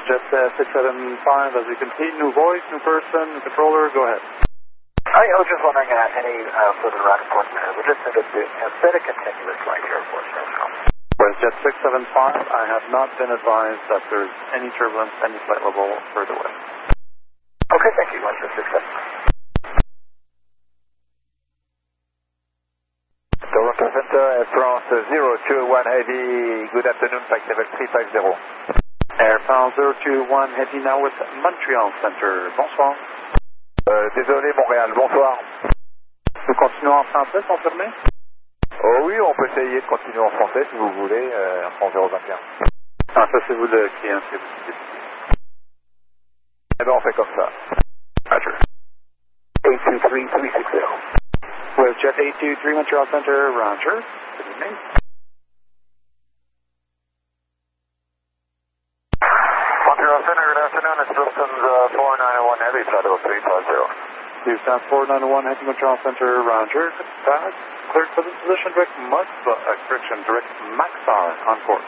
Jet 675, as you can see, new voice, new person, new controller, go ahead. Hi, I was just wondering any further route enforcement. We just need to set a continuous flight here for Whereas Jet 675, I have not been advised that there's any turbulence, any flight level further away. Okay, thank you. Jet 675. Toronto Center, Air France 021 Heavy, good afternoon, flight level 350. Air France 021 Heavy, now with Montreal Center. Bonsoir. Désolé, Montréal, bonsoir. Nous continuons en français, confirmé? Oh oui, on peut essayer de continuer en français si vous voulez, en 021. Ah, ça c'est vous le client, c'est vous qui décidez. Eh bien, on fait comme ça. Roger. 823360. With Jet 823 Montreal Center, Roger. Good evening. Montreal Center, good afternoon. It's Wilson's 4901 Heavy, flight level 350. Houston 491 Heavy Montreal Center, Roger. Good start. Cleared for the position, direct direct Maxar on course.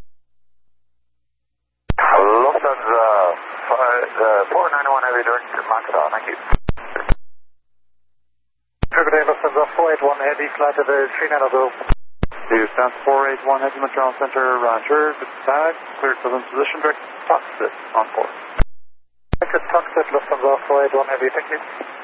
Lufthansa 491 Heavy, direct Maxar, thank you. Good day, Lufthansa 481 Heavy, flight level 390. Houston 481 Heavy Montreal Center, Roger. Good start. Cleared for the position, direct Tuxedo on course. Tuxedo, Lufthansa 481 Heavy, thank you.